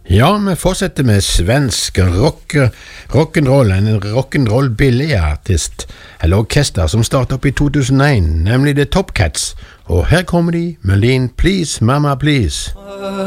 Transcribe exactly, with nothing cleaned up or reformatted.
Ja, vi fortsetter med svensk rock, rock'n'roll, en rock'n'roll billig artist, eller orkester, som startet opp i to tusen og en, nemlig The Top Cats, og her kommer de med Lean Please Mama Please.